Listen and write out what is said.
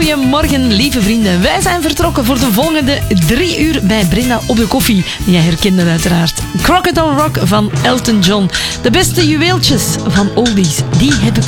Goedemorgen, lieve vrienden. Wij zijn vertrokken voor de volgende 3 uur bij Brenda op de koffie. Jij herkende uiteraard Crocodile Rock van Elton John. De beste juweeltjes van oldies, die heb ik